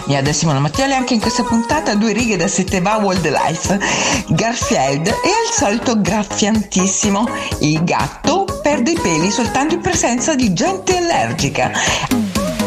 Mi da Simona Mattioli. Anche in questa puntata 2 righe da 7 va Wildlife. Garfield è al solito graffiantissimo. Il gatto perde i peli soltanto in presenza di gente allergica.